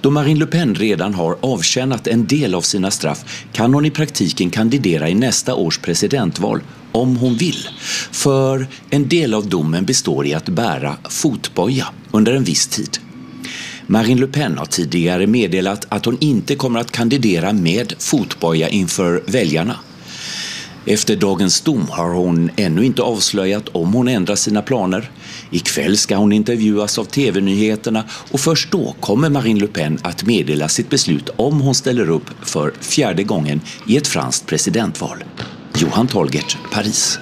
Då Marine Le Pen redan har avtjänat en del av sina straff kan hon i praktiken kandidera i nästa års presidentval om hon vill. För en del av domen består i att bära fotboja under en viss tid. Marine Le Pen har tidigare meddelat att hon inte kommer att kandidera med fotboja inför väljarna. Efter dagens dom har hon ännu inte avslöjat om hon ändrar sina planer. Ikväll ska hon intervjuas av TV-nyheterna och först då kommer Marine Le Pen att meddela sitt beslut om hon ställer upp för 4:e gången i ett franskt presidentval. Johan Tolgert, Paris.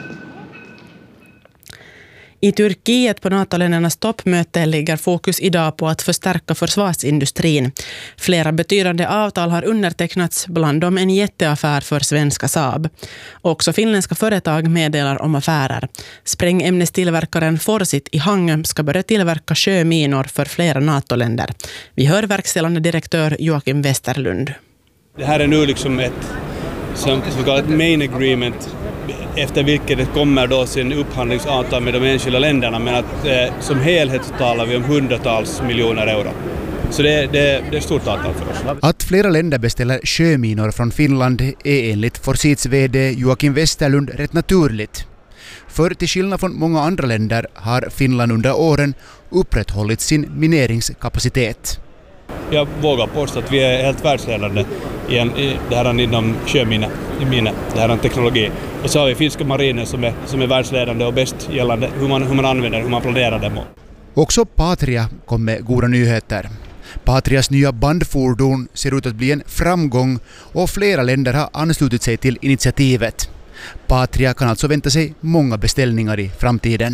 I Turkiet på NATO-ländernas toppmöte ligger fokus idag på att förstärka försvarsindustrin. Flera betydande avtal har undertecknats, bland dem en jätteaffär för svenska Saab. Också finländska företag meddelar om affärer. Sprängämnestillverkaren Forsit i Hangö ska börja tillverka sjöminor för flera NATO-länder. Vi hör verkställande direktör Joakim Westerlund. Det här är nu liksom ett så kallat main agreement, efter vilket det kommer då sin upphandlingsavtal med de enskilda länderna, men att som helhet så talar vi om hundratals miljoner euro. Så det är ett stort avtal för oss. Att flera länder beställer sjöminor från Finland är enligt Forsits vd Joakim Westerlund rätt naturligt. För till skillnad från många andra länder har Finland under åren upprätthållit sin mineringskapacitet. Jag vågar påstå att vi är helt världsledande i det här inom sjömine, det här teknologi. Och så har vi finska marinen som är världsledande och bäst gällande hur man använder, hur man planerar dem. Också Patria kom med goda nyheter. Patrias nya bandfordon ser ut att bli en framgång och flera länder har anslutit sig till initiativet. Patria kan alltså vänta sig många beställningar i framtiden.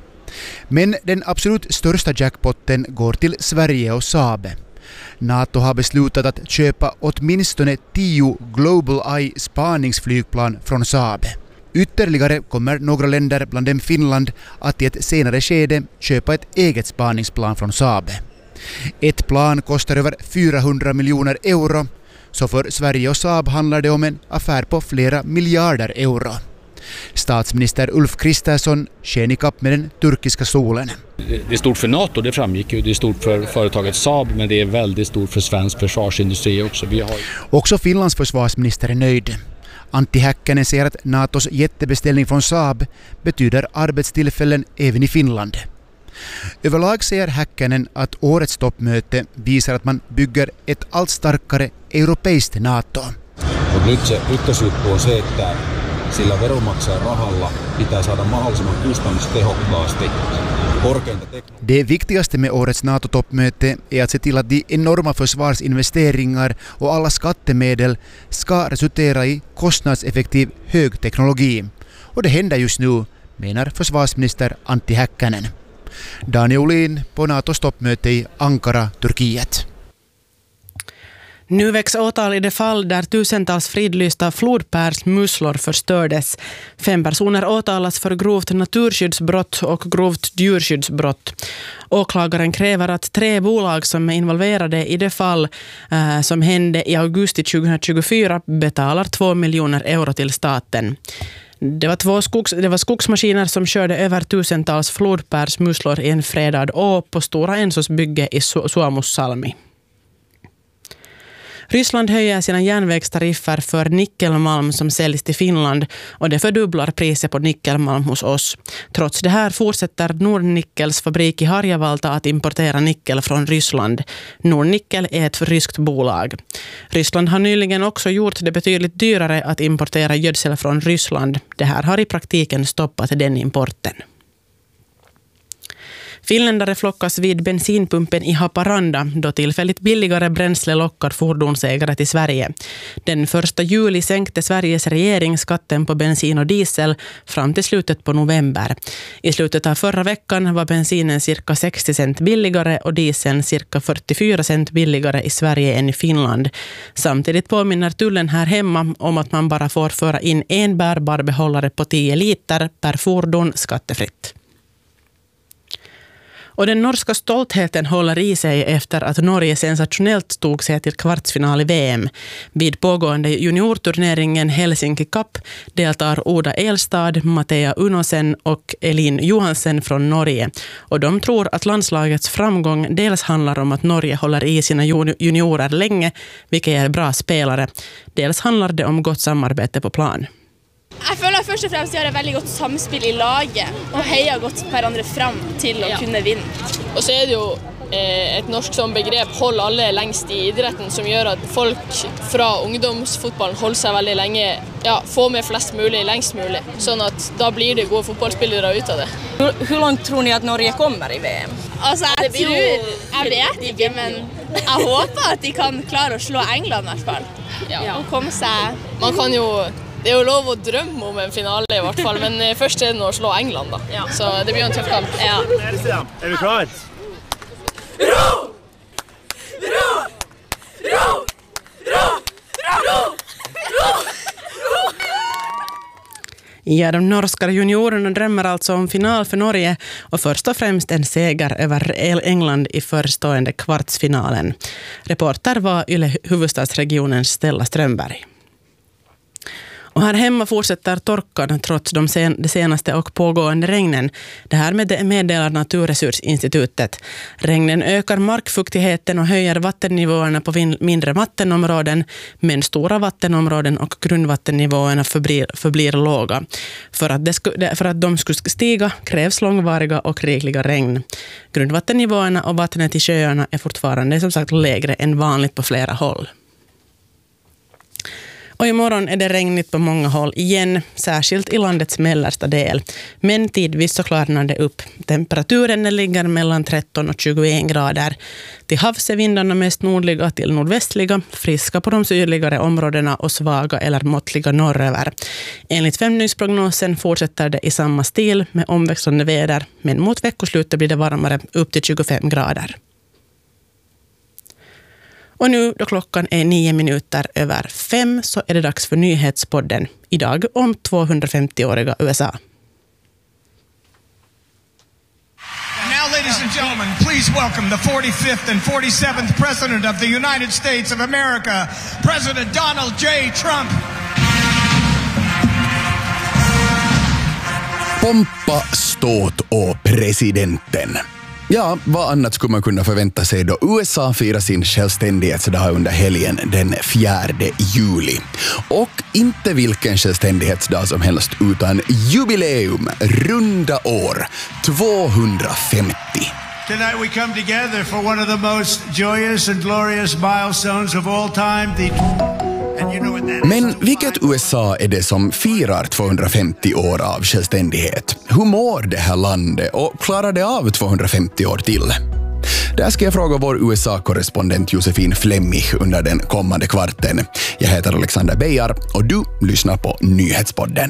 Men den absolut största jackpotten går till Sverige och Saab. NATO har beslutat att köpa åtminstone 10 Global Eye spaningsflygplan från Saab. Ytterligare kommer några länder, bland dem Finland, att i ett senare skede köpa ett eget spaningsplan från Saab. Ett plan kostar över 400 miljoner euro, så för Sverige och Saab handlar det om en affär på flera miljarder euro. Statsminister Ulf Kristersson sken i kapp med den turkiska solen. Det är stort för NATO, det framgick ju. Det är stort för företaget Saab, men det är väldigt stort för svensk försvarsindustri också. Också Finlands försvarsminister är nöjd. Antti Häkkänen säger att NATOs jättebeställning från Saab betyder arbetstillfällen även i Finland. Överlag säger Häkkänen att årets toppmöte visar att man bygger ett allt starkare europeiskt NATO. Nyt se ykkösjuttu on se, että sillä veronmaksajan rahalla pitää saada mahdollisimman kustannustehokkaasti korkeinta teknologiaa. Det viktigaste med årets NATO-toppmöte är att se till att de enorma försvarsinvesteringar och alla skattemedel ska resultera i kostnadseffektiv högteknologi. Och det händer just nu, menar försvarsminister Antti Häkkänen. Daniel Olin på NATOs toppmöte i Ankara, Turkiet. Nu väcks åtal i det fall där tusentals fridlysta flodpärsmusslor förstördes. 5 personer åtalas för grovt naturskyddsbrott och grovt djurskyddsbrott. Åklagaren kräver att 3 bolag som är involverade i det fall som hände i augusti 2024 betalar 2 miljoner euro till staten. Det var skogsmaskiner som körde över tusentals flodpärsmusslor i en fredad å på Stora Ensos bygge i Suomussalmi. Ryssland höjer sina järnvägstariffer för nickelmalm som säljs till Finland och det fördubblar priset på nickelmalm hos oss. Trots det här fortsätter Nordnickels fabrik i Harjavalta att importera nickel från Ryssland. Nordnickel är ett ryskt bolag. Ryssland har nyligen också gjort det betydligt dyrare att importera gödsel från Ryssland. Det här har i praktiken stoppat den importen. Finländare flockas vid bensinpumpen i Haparanda då tillfälligt billigare bränsle lockar fordonsägare till Sverige. Den 1 juli sänkte Sveriges regering skatten på bensin och diesel fram till slutet på november. I slutet av förra veckan var bensinen cirka 60 cent billigare och dieseln cirka 44 cent billigare i Sverige än i Finland. Samtidigt påminner tullen här hemma om att man bara får föra in en bärbar behållare på 10 liter per fordon skattefritt. Och den norska stoltheten håller i sig efter att Norge sensationellt tog sig till kvartsfinal i VM. Vid pågående juniorturneringen Helsinki Cup deltar Oda Elstad, Mattea Unosen och Elin Johansen från Norge. Och de tror att landslagets framgång dels handlar om att Norge håller i sina juniorer länge, vilka är bra spelare. Dels handlar det om gott samarbete på plan. Jeg føler først og fremst gjør et veldig godt samspill i laget og heier godt hverandre fram til å kunne vinne. Og så er det jo et norsk som begrep hold alle lengst i idretten som gjør at folk fra ungdomsfotballen holder seg veldig lenge, få med flest mulig lengst mulig, sånn at da blir det gode fotballspillere ut av det. Hur långt tror ni att Norge kommer i VM? Altså jeg vet ikke, men jeg håper at de kan klare å slå England i hvert fall. Og komme seg... Man kan jo... Det är ju lov att drömma om en final i vart fall, men först är det att slå England då. Så det blir en tuff kamp. Ja. Är du klar? Ja, de norska juniorerna drömmer alltså om final för Norge och först och främst en seger över England i förestående kvartsfinalen. Reporter var Yle huvudstadsregionens Stella Strömberg. Och här hemma fortsätter torkan trots de senaste och pågående regnen. Det här meddelar Naturresursinstitutet. Regnen ökar markfuktigheten och höjer vattennivåerna på mindre vattenområden, men stora vattenområden och grundvattennivåerna förblir låga. För att de skulle stiga krävs långvariga och rikliga regn. Grundvattennivåerna och vattnet i sjöarna är fortfarande som sagt lägre än vanligt på flera håll. Och imorgon är det regnigt på många håll igen, särskilt i landets mellersta del. Men tidvis så klarnar det upp. Temperaturen ligger mellan 13 och 21 grader. Till havs är vindarna mest nordliga till nordvästliga, friska på de sydligare områdena och svaga eller måttliga norröver. Enligt femdygnsprognosen fortsätter det i samma stil med omväxlande väder, men mot veckoslutet blir det varmare upp till 25 grader. Och nu då klockan är 5:09 så är det dags för nyhetspodden. Idag om 250-åriga USA. And now, ladies and gentlemen, please welcome the 45th and 47th President of the United States of America, President Donald J. Trump. Pompa, ståt och presidenten. Ja, vad annat skulle man kunna förvänta sig då USA firar sin självständighetsdag under helgen den 4 juli. Och inte vilken självständighetsdag som helst utan jubileum, runda år, 250. Tonight we come together for one of the most joyous and glorious milestones of all time. Men vilket USA är det som firar 250 år av självständighet? Hur mår det här landet och klarar det av 250 år till? Där ska jag fråga vår USA-korrespondent Josefin Flemmich under den kommande kvarten. Jag heter Alexander Bejar och du lyssnar på Nyhetspodden.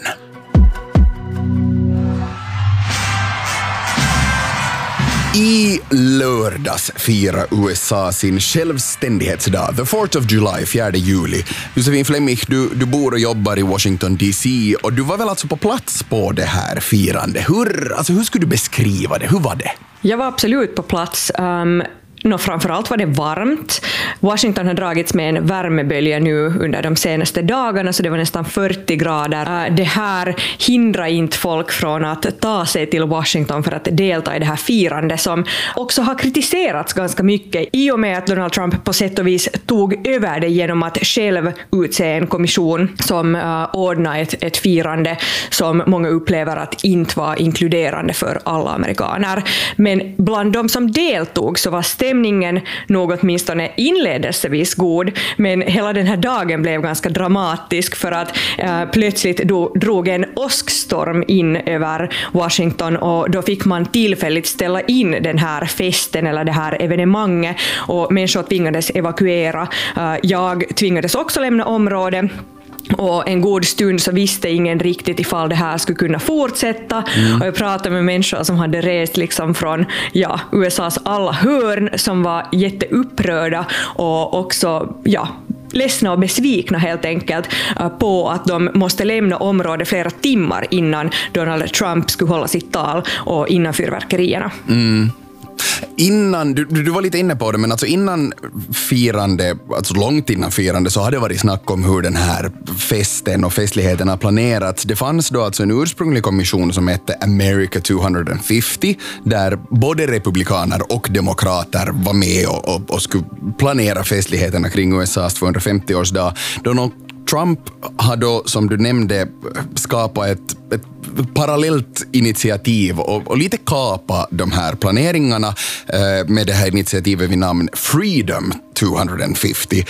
I lördags firar USA sin självständighetsdag, the 4th of July, 4 juli. Josefin Flemmich, du bor och jobbar i Washington DC och du var väl alltså på plats på det här firande. Hur skulle du beskriva det? Hur var det? Jag var absolut på plats. Framförallt var det varmt. Washington har dragits med en värmebölja nu under de senaste dagarna, så det var nästan 40 grader. Det här hindrar inte folk från att ta sig till Washington för att delta i det här firandet som också har kritiserats ganska mycket i och med att Donald Trump på sätt och vis tog över det genom att själv utse en kommission som ordnade ett firande som många upplever att inte var inkluderande för alla amerikaner. Men bland de som deltog så var stämningen nog åtminstone inledningsvis god, men hela den här dagen blev ganska dramatisk för att plötsligt drog en åskstorm in över Washington och då fick man tillfälligt ställa in den här festen eller det här evenemanget och människor tvingades evakuera. Jag tvingades också lämna området. Och en god stund så visste ingen riktigt ifall det här skulle kunna fortsätta. Och jag pratade med människor som hade rest liksom från USAs alla hörn som var jätteupprörda och också ledsna och besvikna helt enkelt på att de måste lämna området flera timmar innan Donald Trump skulle hålla sitt tal och innan fyrverkerierna. innan, du var lite inne på det, men alltså innan firande, alltså långt innan firande, så hade det varit snack om hur den här festen och festligheten har planerats. Det fanns då alltså en ursprunglig kommission som hette America 250, där både republikaner och demokrater var med och skulle planera festligheterna kring USAs 250-årsdag. Donald Trump har då, som du nämnde, skapat ett parallellt initiativ och lite kapa de här planeringarna med det här initiativet vid namn Freedom 250.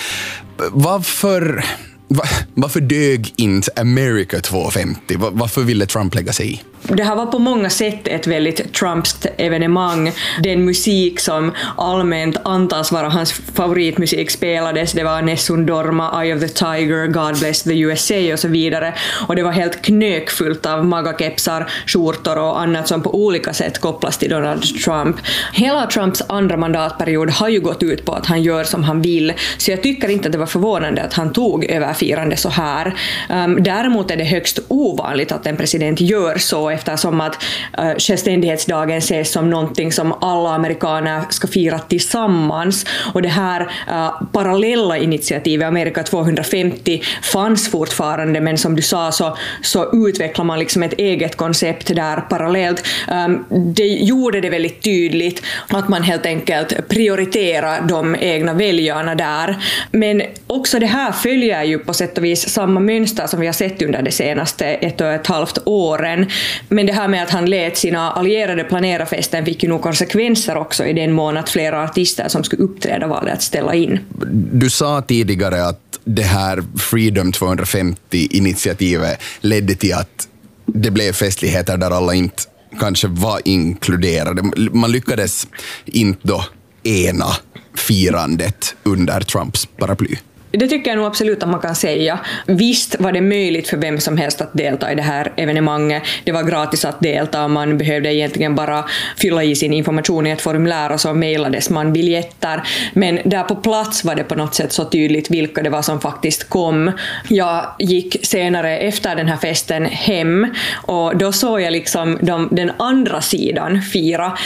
Varför dög inte America 250? Varför ville Trump lägga sig i? Det här var på många sätt ett väldigt Trumpskt evenemang. Den musik som allmänt antas vara hans favoritmusik spelades. Det var Nessun Dorma, Eye of the Tiger, God Bless the USA och så vidare. Och det var helt knökfullt av magakepsar, skjortor och annat som på olika sätt kopplas till Donald Trump. Hela Trumps andra mandatperiod har ju gått ut på att han gör som han vill. Så jag tycker inte att det var förvånande att han tog överfirande så här. Däremot är det högst ovanligt att en president gör så, eftersom att självständighetsdagen ses som någonting som alla amerikaner ska fira tillsammans. Och det här parallella initiativet America 250 fanns fortfarande, men som du sa så utvecklar man liksom ett eget koncept där parallellt. Det gjorde det väldigt tydligt att man helt enkelt prioriterar de egna väljarna där. Men också det här följer ju på sätt och vis samma mönster som vi har sett under de senaste 1,5 åren. Men det här med att han lät sina allierade planera festen fick ju nog konsekvenser också i den mån att flera artister som skulle uppträda valde att ställa in. Du sa tidigare att det här Freedom 250-initiativet ledde till att det blev festligheter där alla inte kanske var inkluderade. Man lyckades inte då ena firandet under Trumps paraply. Det tycker jag nog absolut att man kan säga. Visst var det möjligt för vem som helst att delta i det här evenemanget. Det var gratis att delta och man behövde egentligen bara fylla i sin information i ett formulär och så mejlades man biljetter. Men där på plats var det på något sätt så tydligt vilka det var som faktiskt kom. Jag gick senare efter den här festen hem och då såg jag liksom den andra sidan fira.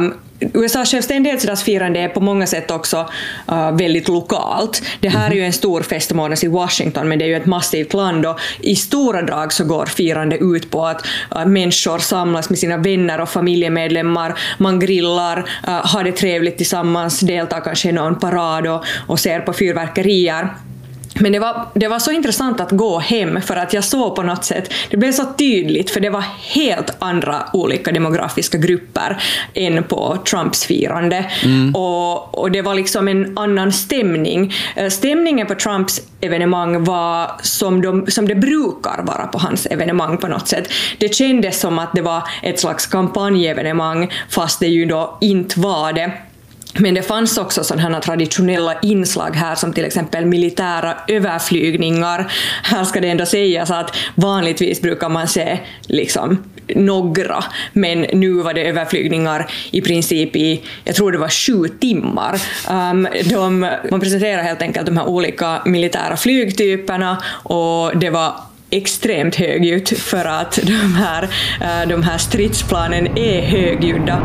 USAs självständighetsdagsfirande är på många sätt också väldigt lokalt. Det här är ju en stor fest som ordnas i Washington, men det är ju ett massivt land och i stora drag så går firande ut på att människor samlas med sina vänner och familjemedlemmar, man grillar, har det trevligt tillsammans, deltar kanske i någon parad och ser på fyrverkerier. Men det var så intressant att gå hem för att jag såg på något sätt, det blev så tydligt för det var helt andra olika demografiska grupper än på Trumps firande. Och det var liksom en annan stämning. Stämningen på Trumps evenemang var som det brukar vara på hans evenemang på något sätt. Det kändes som att det var ett slags kampanjevenemang fast det ju då inte var det. Men det fanns också sådana traditionella inslag här som till exempel militära överflygningar. Här ska det ändå sägas att vanligtvis brukar man se liksom några, men nu var det överflygningar i princip i, jag tror det var 7 timmar. Man presenterar helt enkelt de här olika militära flygtyperna och det var extremt högljutt för att de här stridsplanen är högljudda.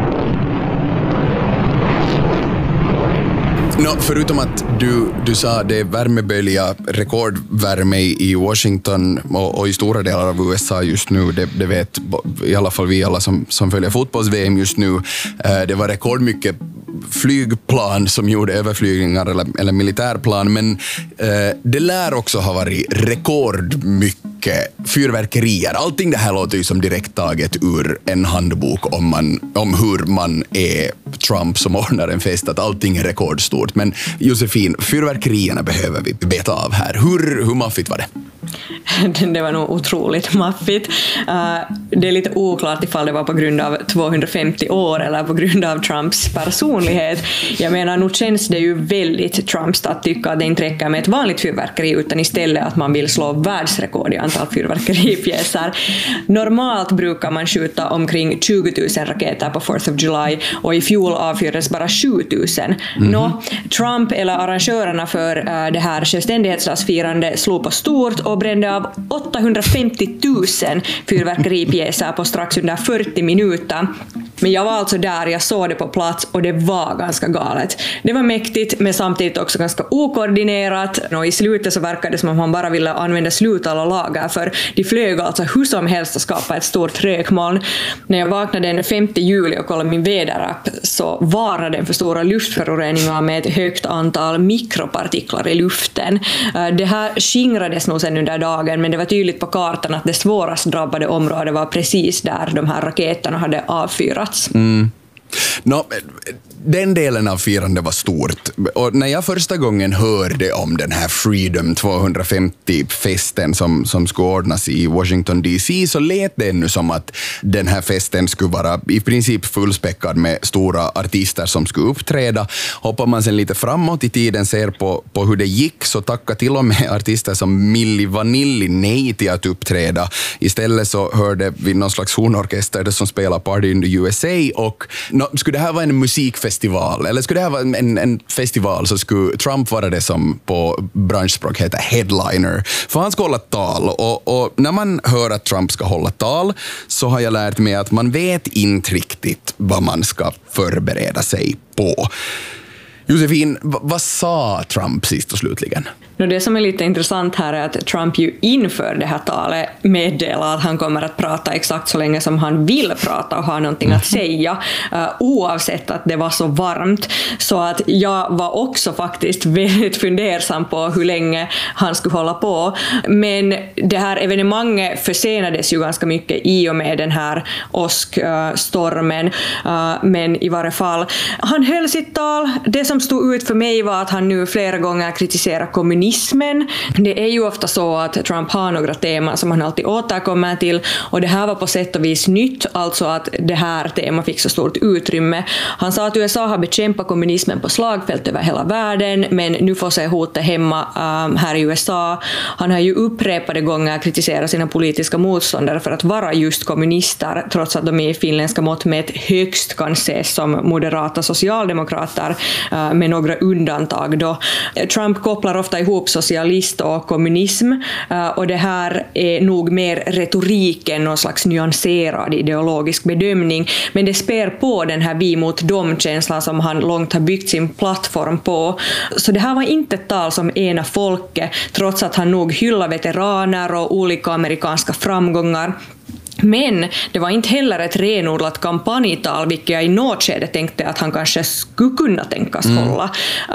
Förutom att du sa det är värmebölja, rekordvärme i Washington och i stora delar av USA just nu, det vet i alla fall vi alla som följer fotbolls-VM just nu. Det var rekordmycket flygplan som gjorde överflygningar eller militärplan, men det lär också ha varit rekordmycket fyrverkerier. Allting det här låter ju som direkt taget ur en handbok om hur man är Trump som ordnar en fest, att allting är rekordstort. Men Josefin, fyrverkerierna behöver vi beta av här. Hur maffigt var det? Det var nog otroligt maffigt. Det är lite oklart ifall det var på grund av 250 år eller på grund av Trumps personlighet. Jag menar, nu känns det ju väldigt Trumps att tycka att det inte räcker med ett vanligt fyrverkeri utan istället att man vill slå världsrekord i antal fyrverkeripjäser. Normalt brukar man skjuta omkring 20 000 raketer på 4th of July och i fjol avfyrades bara 7 000. Trump eller arrangörerna för det här självständighetsdagsfirande slog på stort och brände av 850 000 fyrverkeripjäser på strax under 40 minuter. Men jag var alltså där, jag såg det på plats och det var ganska galet. Det var mäktigt men samtidigt också ganska okoordinerat, och i slutet så verkade det som om han bara ville använda slut alla lager, för de flög alltså hur som helst att skapa ett stort rökmoln. När jag vaknade den 5 juli och kollade min väderapp så varnade den för stora luftföroreningar med ett högt antal mikropartiklar i luften. Det här skingrades nog sen under dagen, men det var tydligt på kartan att det svårast drabbade området var precis där de här raketerna hade avfyrats. Den delen av firandet var stort. Och när jag första gången hörde om den här Freedom 250-festen som skulle ordnas i Washington DC, så lät det ännu som att den här festen skulle vara i princip fullspäckad med stora artister som skulle uppträda. Hoppar man sen lite framåt i tiden, ser på hur det gick, så tackade till och med artister som Milli Vanilli nej till att uppträda. Istället så hörde vi någon slags hornorkester som spelar Party in the USA, och skulle det här vara en musikfestival, eller skulle det här vara en festival, så skulle Trump vara det som på branschspråk heter headliner. För han ska hålla tal, och när man hör att Trump ska hålla tal så har jag lärt mig att man vet inte riktigt vad man ska förbereda sig på. Josefin, vad sa Trump sist och slutligen? Det som är lite intressant här är att Trump ju inför det här talet meddelar att han kommer att prata exakt så länge som han vill prata och ha någonting att säga, oavsett att det var så varmt. Så att jag var också faktiskt väldigt fundersam på hur länge han skulle hålla på. Men det här evenemanget försenades ju ganska mycket i och med den här åskstormen. Men i varje fall, han höll sitt tal. Det som stod ut för mig var att han nu flera gånger kritiserar kommunismen. Det är ju ofta så att Trump har några teman som han alltid återkommer till, och det här var på sätt och vis nytt, alltså att det här temat fick så stort utrymme. Han sa att USA har bekämpat kommunismen på slagfält över hela världen, men nu får se hotet hemma här i USA. Han har ju upprepade gånger kritiserat sina politiska motståndare för att vara just kommunister, trots att de i finländska mått mätt högst kan ses som moderata socialdemokrater, med några undantag då. Trump kopplar ofta ihop socialist och kommunism, och det här är nog mer retorik än någon slags nyanserad ideologisk bedömning, men det spär på den här vi mot dem-känslan som han långt har byggt sin plattform på. Så det här var inte ett tal som ena folket, trots att han nog hyllar veteraner och olika amerikanska framgångar. Men det var inte heller ett renodlat kampanjtal, vilket jag i något skede tänkte att han kanske skulle kunna tänkas hålla.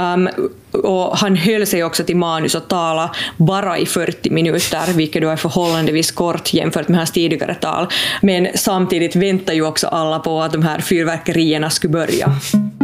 Och han höll sig också till manus och tala bara i 40 minuter, vilket då är förhållandevis kort jämfört med hans tidigare tal. Men samtidigt väntar ju också alla på att de här fyrverkerierna skulle börja.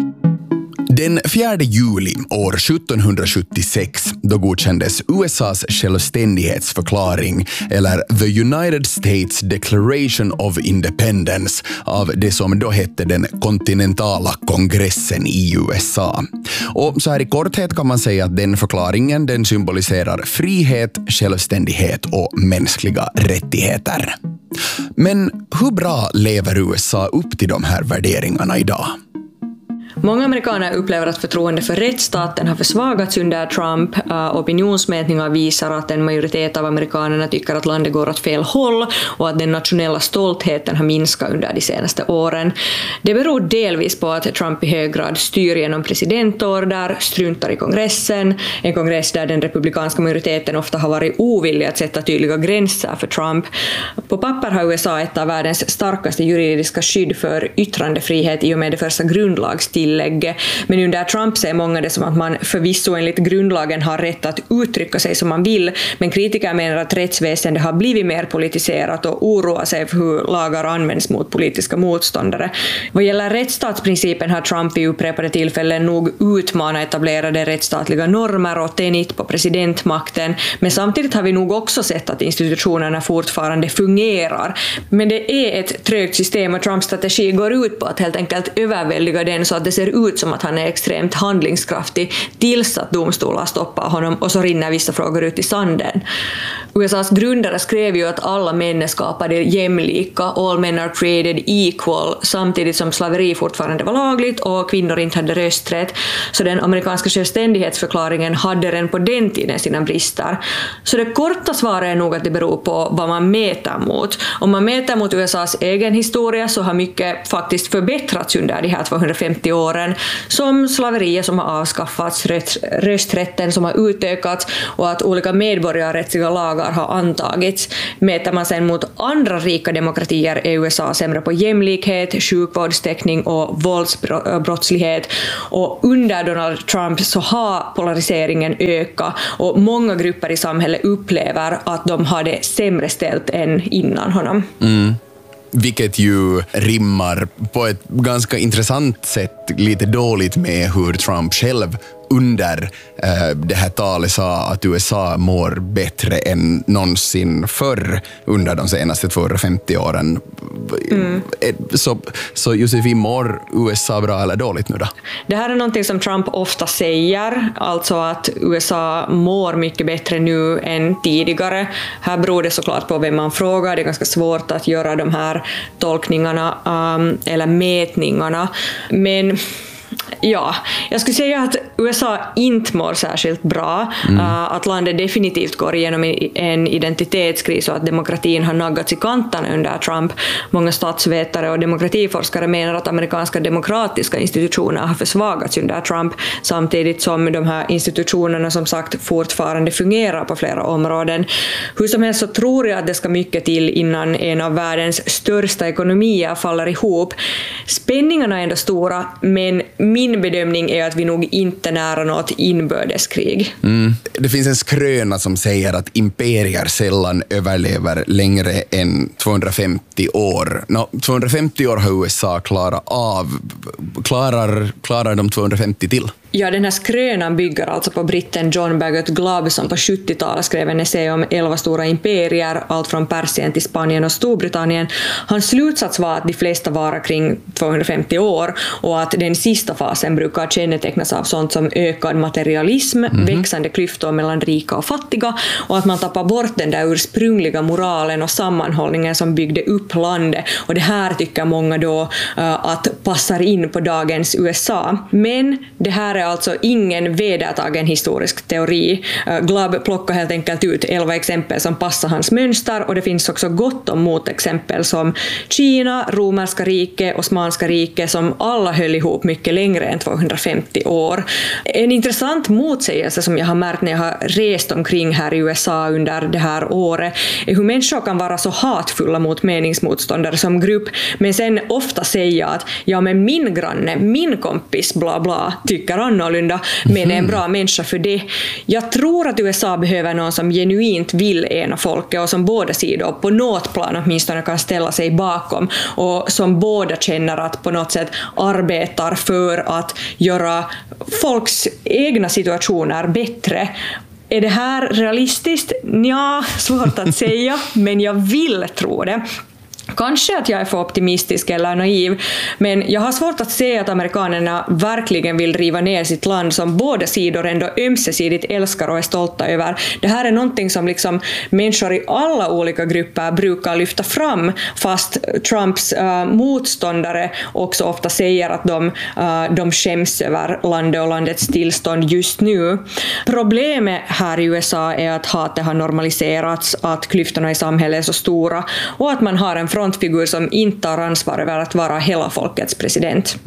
Den 4 juli år 1776 då godkändes USAs självständighetsförklaring, eller The United States Declaration of Independence, av det som då hette den kontinentala kongressen i USA. Och så här i korthet kan man säga att den förklaringen den symboliserar frihet, självständighet och mänskliga rättigheter. Men hur bra lever USA upp till de här värderingarna idag? Många amerikaner upplever att förtroende för rättsstaten har försvagats under Trump. Opinionsmätningar visar att en majoritet av amerikanerna tycker att landet går åt fel håll och att den nationella stoltheten har minskat under de senaste åren. Det beror delvis på att Trump i hög grad styr genom presidentorder, struntar i kongressen, en kongress där den republikanska majoriteten ofta har varit ovillig att sätta tydliga gränser för Trump. På papper har USA ett av världens starkaste juridiska skydd för yttrandefrihet i och med det första grundlagstillägget. Men under Trump ser många det som att man förvisso enligt grundlagen har rätt att uttrycka sig som man vill, men kritiker menar att rättsväsendet har blivit mer politiserat och oroar sig för hur lagar används mot politiska motståndare. Vad gäller rättsstatsprincipen har Trump vid upprepade tillfällen nog utmanat etablerade rättsstatliga normer och tänjt på presidentmakten, men samtidigt har vi nog också sett att institutionerna fortfarande fungerar. Men det är ett trögt system och Trumps strategi går ut på att helt enkelt överväldiga den så att det ser ut som att han är extremt handlingskraftig tills att domstolar stoppar honom och så rinner vissa frågor ut i sanden. USAs grundare skrev ju att alla män är skapade jämlika, all men are created equal, samtidigt som slaveri fortfarande var lagligt och kvinnor inte hade rösträtt. Så den amerikanska självständighetsförklaringen hade redan på den tiden sina brister. Så det korta svaret är nog att det beror på vad man mäter mot. Om man mäter mot USAs egen historia så har mycket faktiskt förbättrats under de här 250 åren, som slaveriet som har avskaffats, rösträtten som har utökats och att olika medborgarrättsliga lagar har antagits. Mäter man sen mot andra rika demokratier är USA sämre på jämlikhet, sjukvårdstäckning och våldsbrottslighet. Och under Donald Trump så har polariseringen ökat och många grupper i samhället upplever att de har det sämre ställt än innan honom. Vilket ju rimmar på ett ganska intressant sätt lite dåligt med hur Trump själv under det här talet sa att USA mår bättre än någonsin förr under de senaste 250 åren. Så Josefin, mår USA bra eller dåligt nu då? Det här är någonting som Trump ofta säger, alltså att USA mår mycket bättre nu än tidigare. Här beror det såklart på vem man frågar. Det är ganska svårt att göra de här tolkningarna eller mätningarna. Men ja, jag skulle säga att USA inte mår särskilt bra. Att landet definitivt går igenom en identitetskris och att demokratin har naggats i kanterna under Trump. Många statsvetare och demokratiforskare menar att amerikanska demokratiska institutioner har försvagats under Trump, samtidigt som de här institutionerna som sagt fortfarande fungerar på flera områden. Hur som helst så tror jag att det ska mycket till innan en av världens största ekonomier faller ihop. Spänningarna är ändå stora, men min bedömning är att vi nog inte nära något inbördeskrig. Det finns en skröna som säger att imperier sällan överlever längre än 250 år. 250 år har USA klarar de 250 till? Ja, den här skrönan bygger alltså på britten John Bagot Glove som på 70-talet skrev en essä om 11 stora imperier, allt från Persien till Spanien och Storbritannien. Hans slutsats var att de flesta varar kring 250 år och att den sista fasen brukar kännetecknas av sånt som ökad materialism, växande klyftor mellan rika och fattiga och att man tappar bort den där ursprungliga moralen och sammanhållningen som byggde upp landet. Och det här tycker många då att passar in på dagens USA. Men det här är alltså ingen vedertagen historisk teori. Glove plockar helt enkelt ut 11 exempel som passar hans mönster och det finns också gott om motexempel som Kina, romerska rike och Osmanska rike som alla höll ihop mycket längre än 250 år. En intressant motsägelse som jag har märkt när jag har rest omkring här i USA under det här året är hur människor kan vara så hatfulla mot meningsmotståndare som grupp men sen ofta säga att ja men min granne, min kompis bla bla tycker annorlunda men är en bra människa för det. Jag tror att USA behöver någon som genuint vill ena folket och som båda sidor på något plan åtminstone kan ställa sig bakom och som båda känner att på något sätt arbetar för att göra folks egna situationer bättre. Är det här realistiskt? Ja, svårt att säga, men jag vill tro det. Kanske att jag är för optimistisk eller naiv, men jag har svårt att se att amerikanerna verkligen vill riva ner sitt land som båda sidor ändå ömsesidigt älskar och är stolta över. Det här är någonting som liksom människor i alla olika grupper brukar lyfta fram, fast Trumps motståndare också ofta säger att de skäms över landet och landets tillstånd just nu. Problemet här i USA är att hatet har normaliserats, att klyftorna i samhället är så stora och att man har en frontfigur som inte har ansvar över att vara hela folkets president.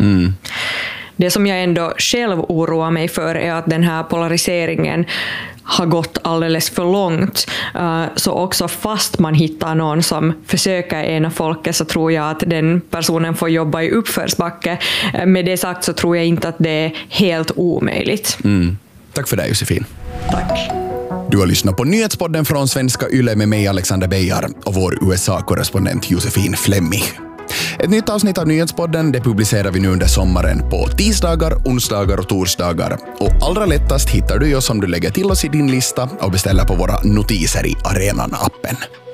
Det som jag ändå själv oroar mig för är att den här polariseringen har gått alldeles för långt. Så också fast man hittar någon som försöker ena folket så tror jag att den personen får jobba i uppförsbacke. Med det sagt så tror jag inte att det är helt omöjligt. Tack för det, Josefin. Tack. Du har lyssnat på Nyhetspodden från Svenska Yle med mig Alexander Beijar och vår USA-korrespondent Josefin Flemmig. Ett nytt avsnitt av Nyhetspodden det publicerar vi nu under sommaren på tisdagar, onsdagar och torsdagar. Och allra lättast hittar du oss om du lägger till oss i din lista och beställer på våra notiser i Arenan-appen.